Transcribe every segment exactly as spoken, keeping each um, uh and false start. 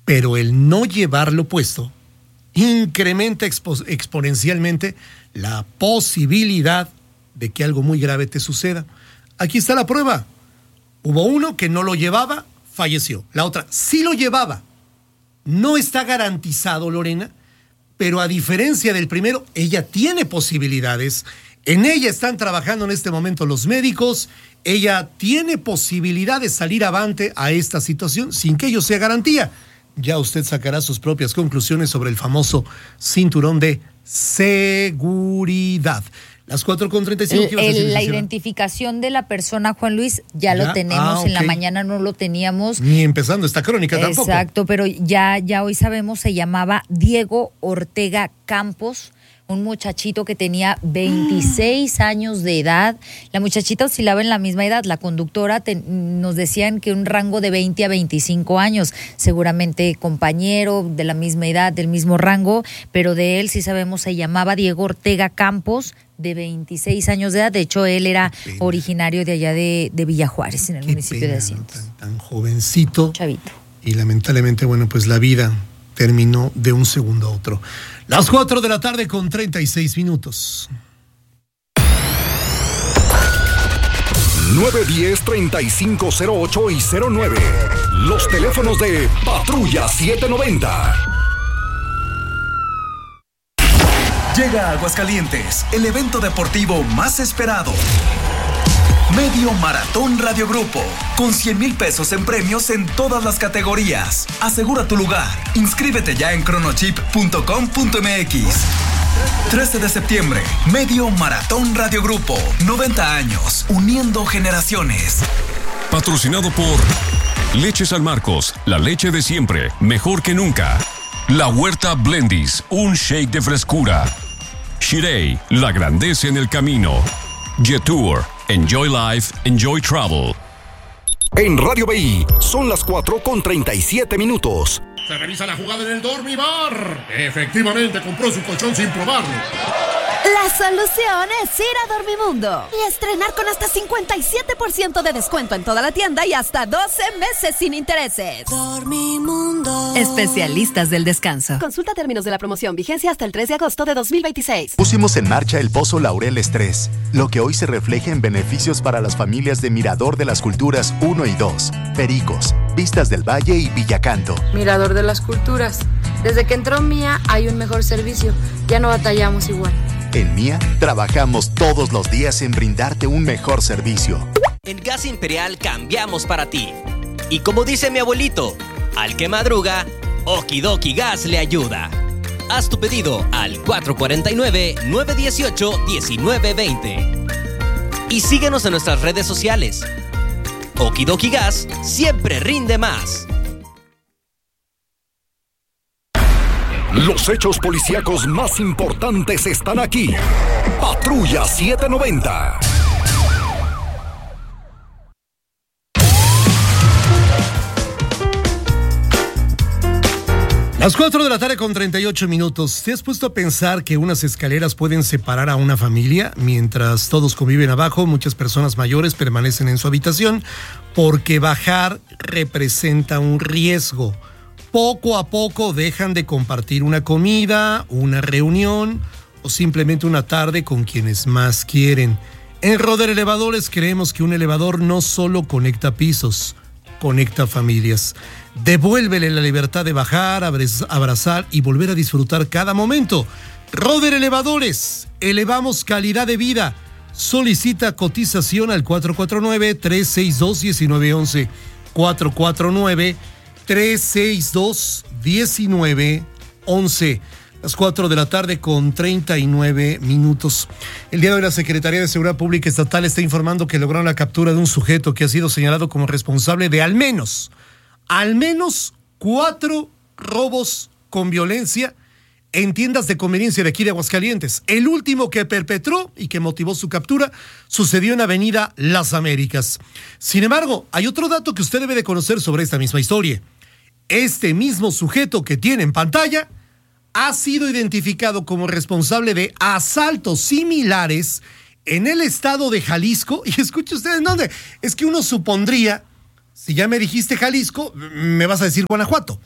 pero el no llevarlo puesto incrementa expo- exponencialmente la posibilidad de que algo muy grave te suceda. Aquí está la prueba. Hubo uno que no lo llevaba, falleció. La otra sí lo llevaba. No está garantizado, Lorena, pero a diferencia del primero, ella tiene posibilidades. En ella están trabajando en este momento los médicos. Ella tiene posibilidad de salir avante a esta situación sin que ello sea garantía. Ya usted sacará sus propias conclusiones sobre el famoso cinturón de seguridad. Las cuatro con treinta y cinco. El, el, la identificación de la persona, Juan Luis, ya, ya lo tenemos. Ah, okay. En la mañana no lo teníamos. Ni empezando esta crónica tampoco. Exacto, pero ya, ya hoy sabemos, se llamaba Diego Ortega Campos, un muchachito que tenía veintiséis años de edad. La muchachita oscilaba en la misma edad. La conductora te, nos decían que un rango de veinte a veinticinco años. Seguramente compañero de la misma edad, del mismo rango, pero de él sí sabemos se llamaba Diego Ortega Campos, de veintiséis años de edad. De hecho, él era originario de allá de, de Villa Juárez, en el Qué municipio pena, de Asientos. Tan, tan jovencito. Chavito. Y lamentablemente, bueno, pues la vida terminó de un segundo a otro. Las cuatro de la tarde con treinta y seis minutos. nueve diez, treinta y cinco cero ocho y cero nueve. Los teléfonos de Patrulla setecientos noventa. Llega a Aguascalientes el evento deportivo más esperado. Medio Maratón Radio Grupo, con cien mil pesos en premios en todas las categorías. Asegura tu lugar. Inscríbete ya en cronochip punto com punto m x. trece de septiembre, Medio Maratón Radio Grupo. noventa años, uniendo generaciones. Patrocinado por Leche San Marcos, la leche de siempre, mejor que nunca. La Huerta Blendis, un shake de frescura. Shirei, la grandeza en el camino. Jetour, enjoy life, enjoy travel. En Radio B I son las cuatro con treinta y siete minutos. Se revisa la jugada en el Dormibar. Efectivamente compró su colchón sin probarlo. La solución es ir a Dormimundo y estrenar con hasta cincuenta y siete por ciento de descuento en toda la tienda y hasta doce meses sin intereses. Dormimundo. Especialistas del descanso. Consulta términos de la promoción, vigencia hasta el tres de agosto de dos mil veintiséis. Pusimos en marcha el Pozo Laureles tres, lo que hoy se refleja en beneficios para las familias de Mirador de las Culturas uno y dos, Pericos, Vistas del Valle y Villacanto. Mirador de las Culturas. Desde que entró Mía hay un mejor servicio. Ya no batallamos igual. En Mía, trabajamos todos los días en brindarte un mejor servicio. En Gas Imperial cambiamos para ti. Y como dice mi abuelito, al que madruga, Okidoki Gas le ayuda. Haz tu pedido al cuatro cuatro nueve, nueve uno ocho, uno nueve dos cero. Y síguenos en nuestras redes sociales. Okidoki Gas siempre rinde más. Los hechos policíacos más importantes están aquí. Patrulla setecientos noventa. Las cuatro de la tarde con treinta y ocho minutos. ¿Te has puesto a pensar que unas escaleras pueden separar a una familia? Mientras todos conviven abajo, muchas personas mayores permanecen en su habitación porque bajar representa un riesgo. Poco a poco dejan de compartir una comida, una reunión o simplemente una tarde con quienes más quieren. En Roder Elevadores creemos que un elevador no solo conecta pisos, conecta familias. Devuélvele la libertad de bajar, abrazar y volver a disfrutar cada momento. Roder Elevadores, elevamos calidad de vida. Solicita cotización al cuatro cuatro nueve, tres seis dos, uno nueve uno uno. cuatro cuatro nueve, tres seis dos, uno nueve uno uno. Las cuatro de la tarde con treinta y nueve minutos. El día de hoy la Secretaría de Seguridad Pública Estatal está informando que lograron la captura de un sujeto que ha sido señalado como responsable de al menos, al menos cuatro robos con violencia en tiendas de conveniencia de aquí de Aguascalientes. El último que perpetró y que motivó su captura sucedió en Avenida Las Américas. Sin embargo, hay otro dato que usted debe de conocer sobre esta misma historia. Este mismo sujeto que tiene en pantalla ha sido identificado como responsable de asaltos similares en el estado de Jalisco. Y escuche usted, ¿en dónde? Es que uno supondría, si ya me dijiste Jalisco, me vas a decir Guanajuato.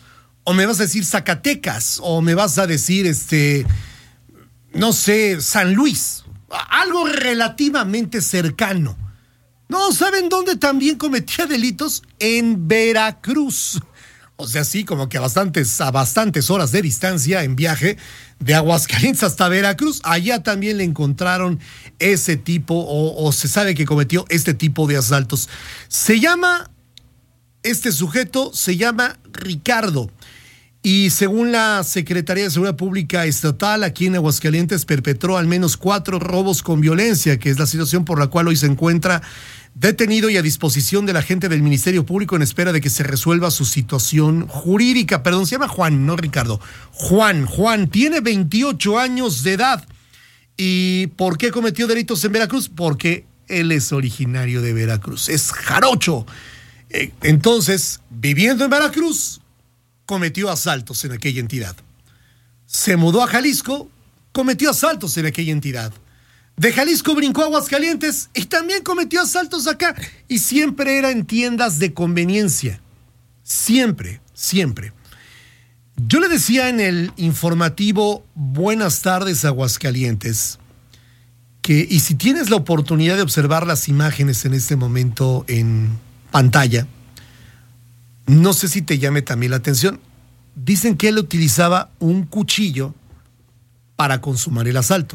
o me vas a decir Zacatecas, o me vas a decir, este, no sé, San Luis, algo relativamente cercano. No, ¿saben dónde también cometía delitos? En Veracruz. O sea, sí, como que a bastantes, a bastantes horas de distancia en viaje de Aguascalientes hasta Veracruz. Allá también le encontraron ese tipo, o, o se sabe que cometió este tipo de asaltos. Se llama, este sujeto se llama Ricardo. Y según la Secretaría de Seguridad Pública Estatal, aquí en Aguascalientes perpetró al menos cuatro robos con violencia, que es la situación por la cual hoy se encuentra detenido y a disposición del agente del Ministerio Público en espera de que se resuelva su situación jurídica. Perdón, se llama Juan, no Ricardo. Juan, Juan, tiene veintiocho años de edad. ¿Y por qué cometió delitos en Veracruz? Porque él es originario de Veracruz, es jarocho. Entonces, viviendo en Veracruz, cometió asaltos en aquella entidad. Se mudó a Jalisco, cometió asaltos en aquella entidad. De Jalisco brincó a Aguascalientes y también cometió asaltos acá. Y siempre era en tiendas de conveniencia. Siempre, siempre. Yo le decía en el informativo Buenas tardes Aguascalientes que, y si tienes la oportunidad de observar las imágenes en este momento en pantalla, no sé si te llame también la atención. Dicen que él utilizaba un cuchillo para consumar el asalto.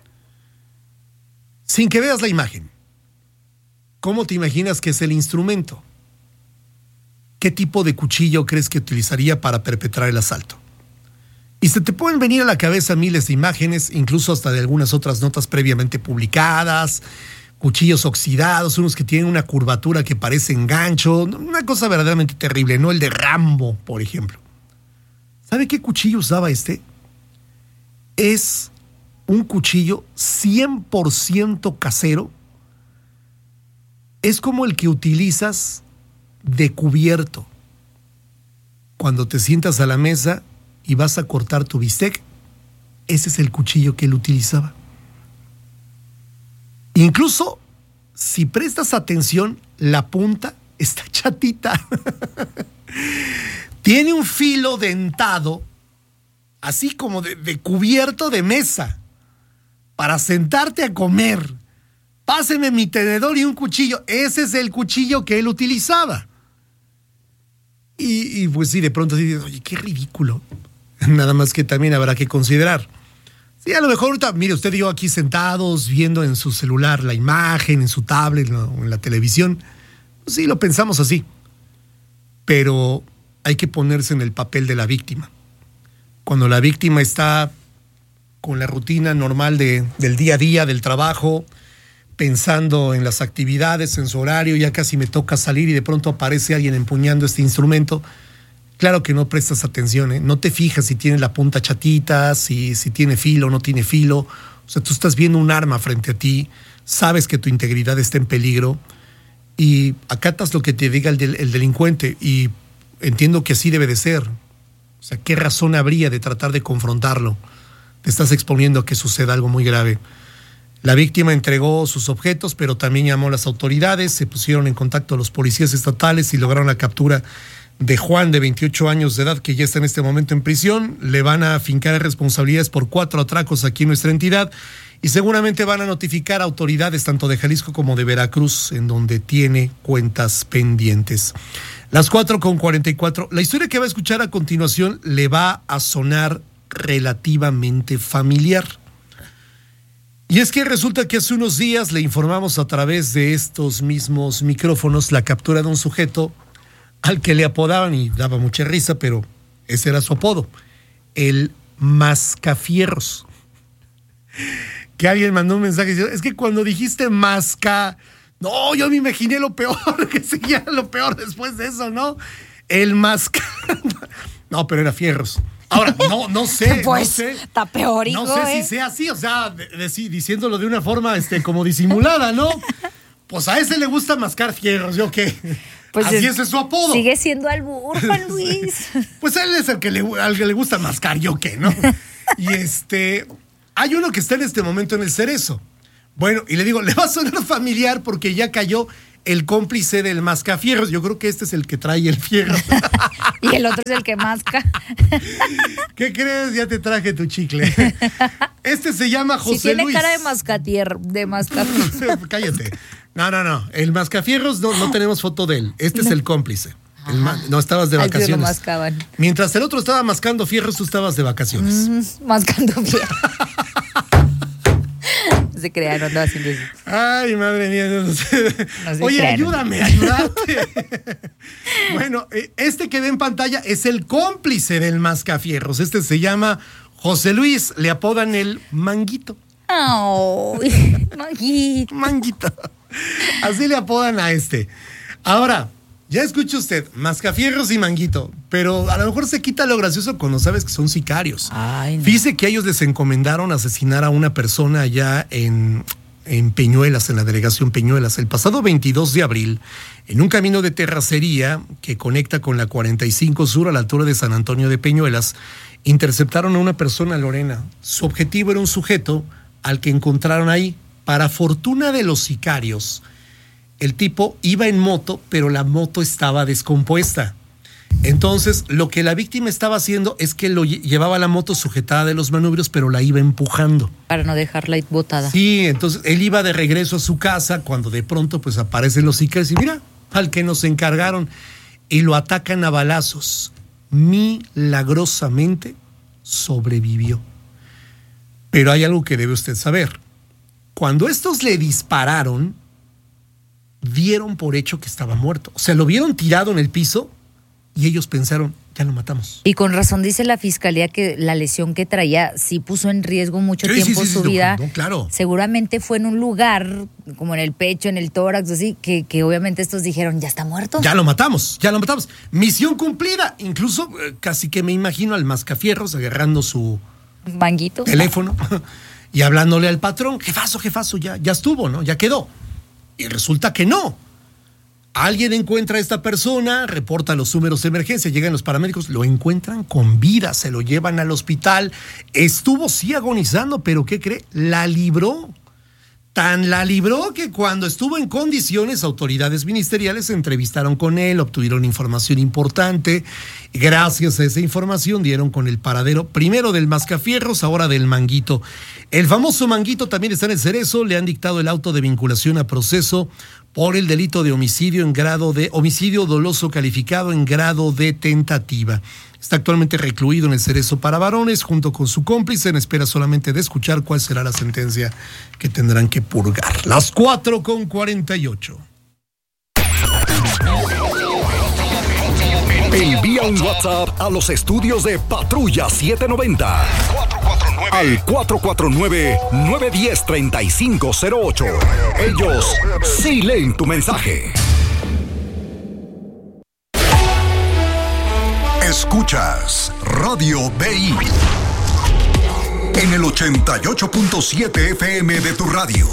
Sin que veas la imagen, ¿cómo te imaginas que es el instrumento? ¿Qué tipo de cuchillo crees que utilizaría para perpetrar el asalto? Y se te pueden venir a la cabeza miles de imágenes, incluso hasta de algunas otras notas previamente publicadas, cuchillos oxidados, unos que tienen una curvatura que parecen gancho, una cosa verdaderamente terrible, no el de Rambo, por ejemplo. ¿Sabe qué cuchillo usaba este? Es un cuchillo cien por ciento casero. Es como el que utilizas de cubierto cuando te sientas a la mesa y vas a cortar tu bistec. Ese es el cuchillo que él utilizaba. Incluso, si prestas atención, la punta está chatita. Tiene un filo dentado, así como de, de cubierto de mesa, para sentarte a comer. Páseme mi tenedor y un cuchillo. Ese es el cuchillo que él utilizaba. Y, y pues sí, de pronto sí, oye, qué ridículo. Nada más que también habrá que considerar. Sí, a lo mejor ahorita, mire, usted y yo aquí sentados viendo en su celular la imagen, en su tablet o en la televisión, pues sí, lo pensamos así. Pero hay que ponerse en el papel de la víctima. Cuando la víctima está con la rutina normal de, del día a día, del trabajo, pensando en las actividades, en su horario, ya casi me toca salir y de pronto aparece alguien empuñando este instrumento. Claro que no prestas atención, ¿eh? No te fijas si tiene la punta chatita, si, si tiene filo o no tiene filo. O sea, tú estás viendo un arma frente a ti, sabes que tu integridad está en peligro y acatas lo que te diga el, del, el delincuente, y entiendo que así debe de ser. O sea, ¿qué razón habría de tratar de confrontarlo? Te estás exponiendo a que suceda algo muy grave. La víctima entregó sus objetos, pero también llamó a las autoridades, se pusieron en contacto los policías estatales y lograron la captura de Juan, de veintiocho años de edad, que ya está en este momento en prisión. Le van a fincar responsabilidades por cuatro atracos aquí en nuestra entidad y seguramente van a notificar a autoridades tanto de Jalisco como de Veracruz, en donde tiene cuentas pendientes. Las cuatro con cuarenta y cuatro. La historia que va a escuchar a continuación le va a sonar relativamente familiar. Y es que resulta que hace unos días le informamos a través de estos mismos micrófonos la captura de un sujeto al que le apodaban, y daba mucha risa, pero ese era su apodo, el Mascafierros. Que alguien mandó un mensaje diciendo, es que cuando dijiste masca, no, yo me imaginé lo peor, que seguía lo peor después de eso, ¿no? El masca. No, pero era Fierros. Ahora, no, no sé, pues, no sé. Está peor, hijo, No sé ¿eh? si sea así, o sea, de, de, diciéndolo de una forma este, como disimulada, ¿no? Pues a ese le gusta mascar fierros, ¿yo qué? Pues así es, es su apodo. Sigue siendo albur, Juan Luis. Pues él es el que le, al que le gusta mascar, ¿yo qué, no? Y este, hay uno que está en este momento en el Cerezo. Bueno, y le digo, le va a sonar familiar porque ya cayó el cómplice del mascafierros. Yo creo que este es el que trae el fierro. Y el otro es el que masca. ¿Qué crees? Ya te traje tu chicle. Este se llama José si tiene Luis. cara de mascatier, de mascafierros. Cállate. No, no, no. El mascafierros no, no tenemos foto de él. Este no. es el cómplice. El ma- no estabas de vacaciones. Ay, lo mascaban. Mientras el otro estaba mascando fierros, tú estabas de vacaciones. Mm, mascando fierros. Se crearon, no haciendo eso. Ay, madre mía. No sé. No se Oye, crearon. ayúdame, ayúdate. Bueno, este que ve en pantalla es el cómplice del mascafierros. Este se llama José Luis. Le apodan el Manguito. Oh, Manguito. Manguito. Así le apodan a este. Ahora, ya escucha usted, mascafierros y Manguito, pero a lo mejor se quita lo gracioso cuando sabes que son sicarios. Ay, no. Fíjese que ellos les encomendaron asesinar a una persona allá en, en Peñuelas, en la delegación Peñuelas, el pasado veintidós de abril, en un camino de terracería que conecta con la cuarenta y cinco Sur a la altura de San Antonio de Peñuelas, interceptaron a una persona, Lorena. Su objetivo era un sujeto al que encontraron ahí. Para fortuna de los sicarios, el tipo iba en moto, pero la moto estaba descompuesta. Entonces, lo que la víctima estaba haciendo es que lo llevaba la moto sujetada de los manubrios, pero la iba empujando. Para no dejarla botada. Sí, entonces él iba de regreso a su casa cuando de pronto pues aparecen los sicarios y mira, al que nos encargaron, y lo atacan a balazos. Milagrosamente sobrevivió. Pero hay algo que debe usted saber. Cuando estos le dispararon, dieron por hecho que estaba muerto. O sea, lo vieron tirado en el piso y ellos pensaron, ya lo matamos. Y con razón dice la fiscalía que la lesión que traía sí puso en riesgo mucho Sí, tiempo sí, sí, su sí, vida. no, claro. Seguramente fue en un lugar, como en el pecho, en el tórax, así, que, que obviamente estos dijeron, ya está muerto. Ya lo matamos, ya lo matamos. Misión cumplida. Incluso eh, casi que me imagino al mascafierros agarrando su Manguito. teléfono y hablándole al patrón, jefazo, jefazo, ya, ya estuvo, ¿no? Ya quedó. Y resulta que no. Alguien encuentra a esta persona, reporta los números de emergencia, llegan los paramédicos, lo encuentran con vida, se lo llevan al hospital. Estuvo sí agonizando, pero ¿qué cree? La libró. Tan la libró que cuando estuvo en condiciones, autoridades ministeriales se entrevistaron con él, obtuvieron información importante. Gracias a esa información dieron con el paradero primero del mascafierros, ahora del Manguito. El famoso Manguito también está en el Cerezo, le han dictado el auto de vinculación a proceso por el delito de homicidio en grado de homicidio doloso calificado en grado de tentativa. Está actualmente recluido en el Cerezo para varones junto con su cómplice en espera solamente de escuchar cuál será la sentencia que tendrán que purgar. Las cuatro con cuarenta y ocho. Envía un WhatsApp a los estudios de Patrulla setecientos noventa al cuatro cuatro nueve, nueve uno cero, tres cinco cero ocho. Ellos sí leen tu mensaje. Escuchas Radio B I en el ochenta y ocho punto siete F M de tu radio.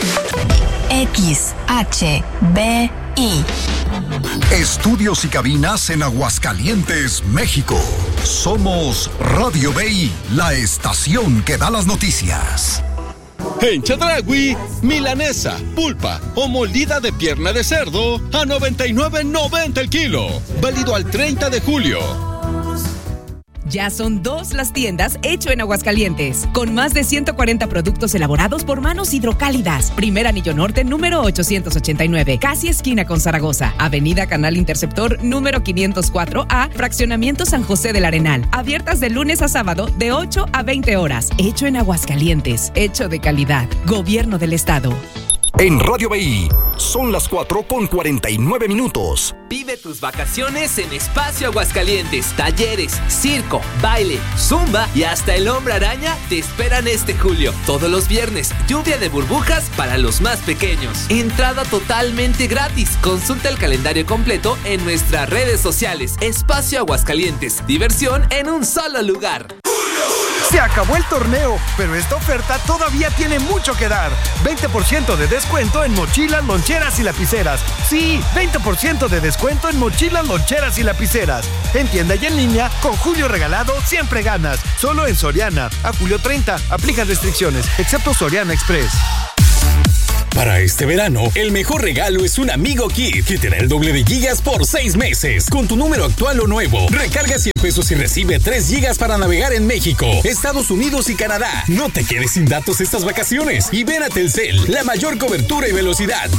X H B I. Estudios y cabinas en Aguascalientes, México. Somos Radio B I, la estación que da las noticias. En Chedraui, milanesa, pulpa o moldida de pierna de cerdo a noventa y nueve noventa el kilo. Válido al treinta de julio. Ya son dos las tiendas Hecho en Aguascalientes, con más de ciento cuarenta productos elaborados por manos hidrocálidas. Primer Anillo Norte, número ochocientos ochenta y nueve, casi esquina con Zaragoza. Avenida Canal Interceptor, número quinientos cuatro A, Fraccionamiento San José del Arenal. Abiertas de lunes a sábado, de ocho a veinte horas. Hecho en Aguascalientes. Hecho de calidad. Gobierno del Estado. En Radio B I son las cuatro con cuarenta y nueve minutos. Vive tus vacaciones en Espacio Aguascalientes. Talleres, circo, baile, zumba y hasta el hombre araña te esperan este julio. Todos los viernes, lluvia de burbujas para los más pequeños. Entrada totalmente gratis. Consulta el calendario completo en nuestras redes sociales. Espacio Aguascalientes. Diversión en un solo lugar. Se acabó el torneo, pero esta oferta todavía tiene mucho que dar. veinte por ciento de descuento en mochilas, loncheras y lapiceras. Sí, veinte por ciento de descuento en mochilas, loncheras y lapiceras. En tienda y en línea, con Julio Regalado siempre ganas. Solo en Soriana. A julio treinta, aplican restricciones, excepto Soriana Express. Para este verano, el mejor regalo es un Amigo Kit que te da el doble de gigas por seis meses. Con tu número actual o nuevo, recarga cien pesos y recibe tres gigas para navegar en México, Estados Unidos y Canadá. No te quedes sin datos estas vacaciones y ven a Telcel, la mayor cobertura y velocidad.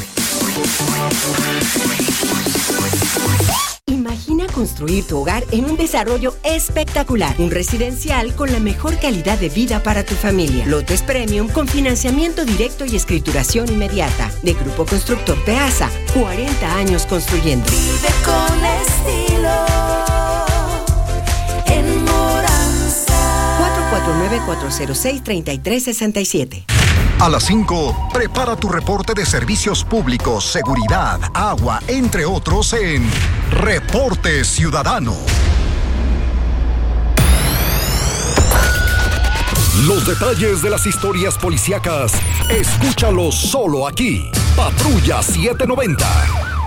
Imagina construir tu hogar en un desarrollo espectacular, un residencial con la mejor calidad de vida para tu familia. Lotes Premium con financiamiento directo y escrituración inmediata. De Grupo Constructor Peasa, cuarenta años construyendo. Vive con estilo en Moranza. cuatro cuatro nueve, cuatro cero seis, tres tres seis siete. A las cinco, prepara tu reporte de servicios públicos, seguridad, agua, entre otros en Reporte Ciudadano. Los detalles de las historias policíacas, escúchalos solo aquí. Patrulla setecientos noventa.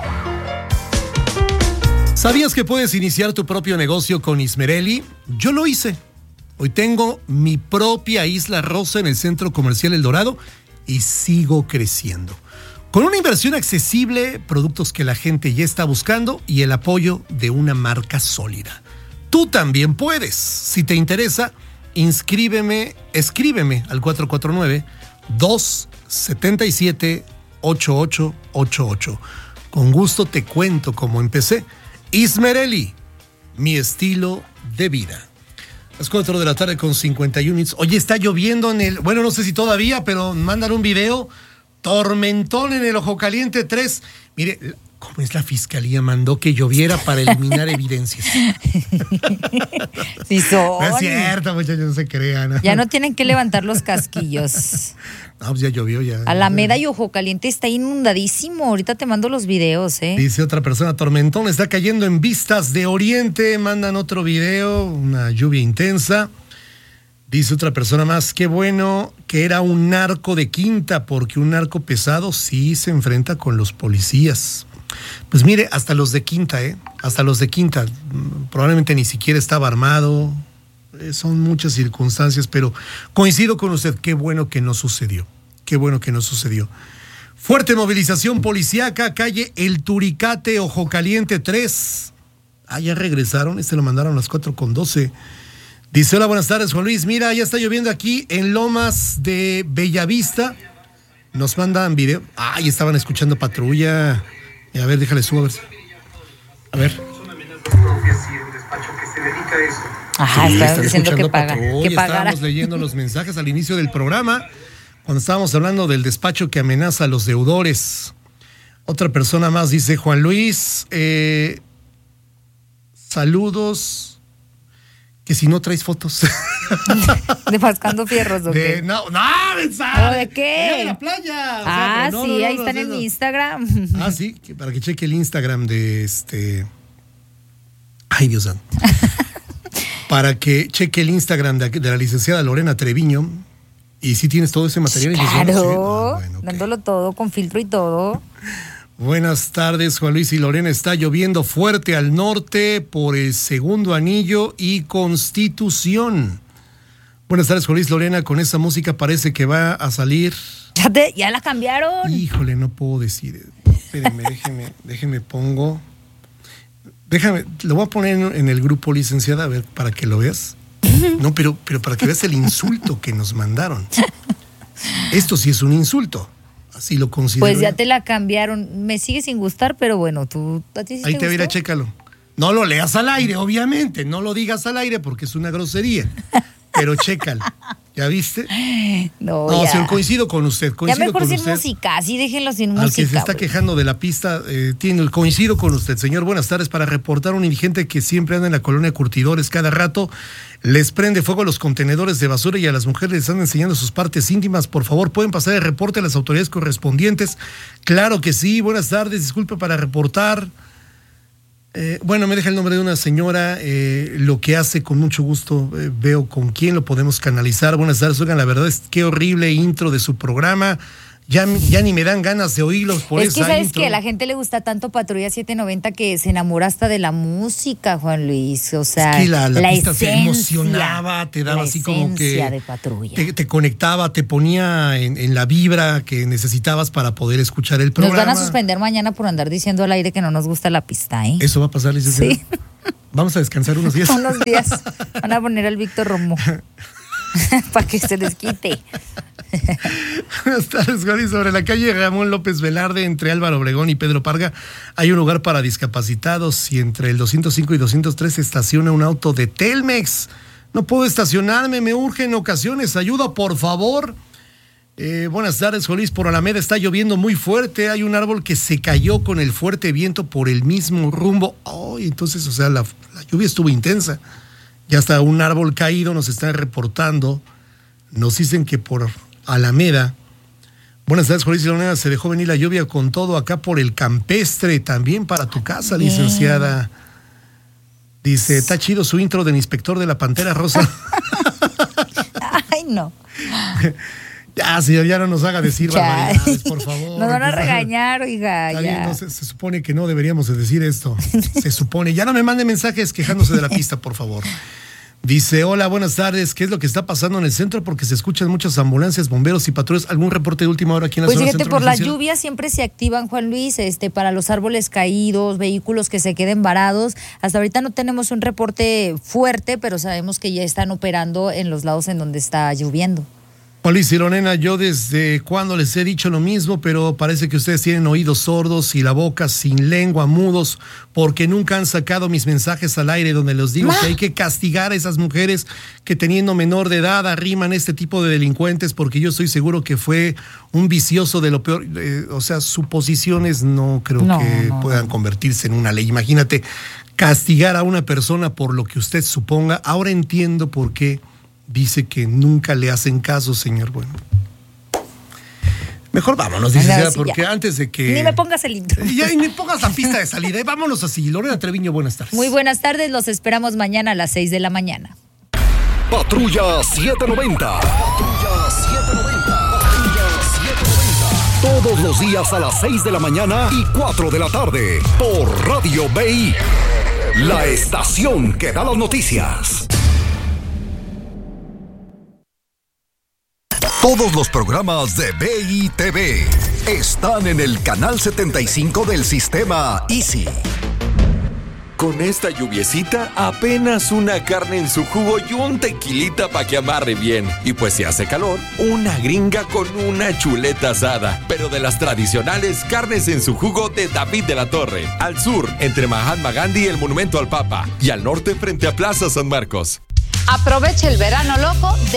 ¿Sabías que puedes iniciar tu propio negocio con Ismerelli? Yo lo hice. Hoy tengo mi propia Isla Rosa en el Centro Comercial El Dorado y sigo creciendo. Con una inversión accesible, productos que la gente ya está buscando y el apoyo de una marca sólida. Tú también puedes. Si te interesa, inscríbeme, escríbeme al cuatro cuatro nueve, dos siete siete, ocho ocho ocho ocho. Con gusto te cuento cómo empecé. Ismerelli, mi estilo de vida. Las cuatro de la tarde con cincuenta y un minutos. Oye, está lloviendo en el... Bueno, no sé si todavía, pero mandan un video. Tormentón en el Ojo Caliente tres. Mire, ¿cómo es la fiscalía? Mandó que lloviera para eliminar evidencias. Sí son. No es cierto, muchachos, no se crean. Ya no tienen que levantar los casquillos. No, pues ya llovió ya. Alameda y Ojo Caliente está inundadísimo. Ahorita te mando los videos, ¿eh? Dice otra persona, tormentón está cayendo en Vistas de Oriente. Mandan otro video, una lluvia intensa. Dice otra persona más, qué bueno que era un narco de quinta, porque un narco pesado sí se enfrenta con los policías. Pues mire, hasta los de quinta, ¿eh? Hasta los de quinta. Probablemente ni siquiera estaba armado. Son muchas circunstancias, pero coincido con usted, qué bueno que no sucedió, qué bueno que no sucedió. Fuerte movilización policíaca, calle El Turicate, Ojo Caliente tres. Ah, ya regresaron, este lo mandaron a las cuatro con doce. Dice, hola, buenas tardes, Juan Luis, mira, ya está lloviendo aquí en Lomas de Bellavista. Nos mandan video. Ah, y estaban escuchando Patrulla. Y a ver, déjale subo a ver. A ver. Ajá, sí, están diciendo que paga, que pagara. Estábamos leyendo los mensajes al inicio del programa, cuando estábamos hablando del despacho que amenaza a los deudores. Otra persona más dice, Juan Luis, eh, saludos, que si no traes fotos. ¿De Mascando Fierros o qué? De, no, no, mensaje. ¿O de qué? De la playa. O ah, sea, no, sí, no, no, ahí no, están no, en no. mi Instagram. Ah, sí, que para que cheque el Instagram de este... Ay, Dios santo. Para que cheque el Instagram de, de la licenciada Lorena Treviño. Y si tienes todo ese material. Claro, sí. ah, bueno, okay. Dándolo todo, con filtro y todo. Buenas tardes, Juan Luis y Lorena. Está lloviendo fuerte al norte por el Segundo Anillo y Constitución. Buenas tardes, Juan Luis, Lorena. Con esa música parece que va a salir. Ya, te, ya la cambiaron. Híjole, no puedo decir. Espérenme, déjeme, déjeme pongo. Déjame, lo voy a poner en, en el grupo, licenciada, a ver, para que lo veas. No, pero, pero para que veas el insulto que nos mandaron. Esto sí es un insulto. Así lo considero. Pues ya te la cambiaron. Me sigue sin gustar, pero bueno, tú... ¿a ti sí Ahí te, te mira, chécalo. No lo leas al aire, obviamente. No lo digas al aire porque es una grosería. Pero chécalo. ¿Ya viste? No, no ya. Sí, coincido con usted. Coincido ya mejor con sin usted. música, sí, déjenlo sin música. Al que se está güey. quejando de la pista, eh, tiene, coincido con usted, señor. Buenas tardes. Para reportar a un indigente que siempre anda en la colonia Curtidores, cada rato les prende fuego a los contenedores de basura y a las mujeres les están enseñando sus partes íntimas. Por favor, ¿pueden pasar el reporte a las autoridades correspondientes? Claro que sí. Buenas tardes. Disculpe para reportar. Eh, bueno, me deja el nombre de una señora, eh, lo que hace con mucho gusto, eh, veo con quién lo podemos canalizar. Buenas tardes, oigan, la verdad es que horrible intro de su programa, Ya, ya ni me dan ganas de oírlos por es esa que sabes intro. que a la gente le gusta tanto Patrulla setecientos noventa que se enamora hasta de la música, Juan Luis. O sea, es que la, la, la pista esencia, te emocionaba, te daba la así como que esencia de Patrulla. Te, te conectaba, te ponía en, en la vibra que necesitabas para poder escuchar el programa. Nos van a suspender mañana por andar diciendo al aire que no nos gusta la pista, ¿eh? Eso va a pasar, licenciada. Sí. Vamos a descansar unos días. Unos días. Van a poner al Víctor Romo para que se les quite. Buenas tardes, Juan. Sobre la calle Ramón López Velarde, entre Álvaro Obregón y Pedro Parga, hay un lugar para discapacitados y entre el doscientos cinco y doscientos tres se estaciona un auto de Telmex. No puedo estacionarme, me urge en ocasiones. Ayuda, por favor. Eh, buenas tardes, Jolís. Por Alameda está lloviendo muy fuerte. Hay un árbol que se cayó con el fuerte viento por el mismo rumbo. Oh, entonces, o sea, la, la lluvia estuvo intensa. Ya hasta un árbol caído nos están reportando. Nos dicen que por Alameda. Buenas tardes, Jolís. Se dejó venir la lluvia con todo acá por el Campestre. También para tu casa, Bien. licenciada. Dice, está chido su intro del inspector de la Pantera Rosa. Ay, no. Ya, señor, ya no nos haga decir Ya. barbaridades, por favor. Nos van a regañar, oiga. Está Ya. bien, no, se, se supone que no deberíamos de decir esto. Se supone. Ya no me mande mensajes quejándose de la pista, por favor. Dice, hola, buenas tardes. ¿Qué es lo que está pasando en el centro? Porque se escuchan muchas ambulancias, bomberos y patrullas. ¿Algún reporte de última hora aquí en la Pues zona fíjate, centro? por la licenciado? lluvia siempre se activan, Juan Luis, este, para los árboles caídos, vehículos que se queden varados. Hasta ahorita no tenemos un reporte fuerte, pero sabemos que ya están operando en los lados en donde está lloviendo. Juan Luis Ironena, yo desde cuando les he dicho lo mismo, pero parece que ustedes tienen oídos sordos y la boca sin lengua, mudos, porque nunca han sacado mis mensajes al aire donde les digo Ma. que hay que castigar a esas mujeres que teniendo menor de edad arriman este tipo de delincuentes, porque yo estoy seguro que fue un vicioso de lo peor. Eh, o sea, suposiciones no creo No, que no, puedan convertirse en una ley. Imagínate, castigar a una persona por lo que usted suponga. Ahora entiendo por qué dice que nunca le hacen caso, señor. Bueno, mejor vámonos, dice, Venga, sí, porque ya. antes de que... Ni me pongas el intro. Ya, y ni pongas la pista de salida. ¿eh? Vámonos así. Lorena Treviño, buenas tardes. Muy buenas tardes, los esperamos mañana a las seis de la mañana. Patrulla setecientos noventa. Patrulla setecientos noventa. Patrulla setecientos noventa. Todos los días a las seis de la mañana y cuatro de la tarde por Radio B I. La estación que da las noticias. Todos los programas de B I T V están en el canal setenta y cinco del sistema Easy. Con esta lluviecita, apenas una carne en su jugo y un tequilita para que amarre bien. Y pues si hace calor, una gringa con una chuleta asada. Pero de las tradicionales carnes en su jugo de David de la Torre. Al sur, entre Mahatma Gandhi y el Monumento al Papa. Y al norte, frente a Plaza San Marcos. Aprovecha el verano loco de